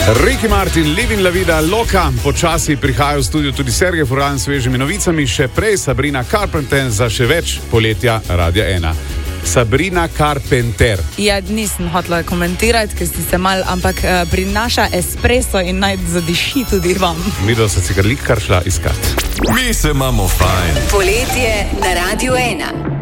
Ricky Martin, Living La Vida Loca, počasi prihaja v studio tudi Sergej Furlan s svežimi novicami, še prej Sabrina Carpenter za še več poletja Radia 1. Sabrina Carpenter. Ja, nisem hotela komentirati, ker si se mal, ampak prinaša espresso in naj zadiši tudi vam. Midva se si kar šla iskat. Mi se imamo fajn. Poletje na Radiu 1.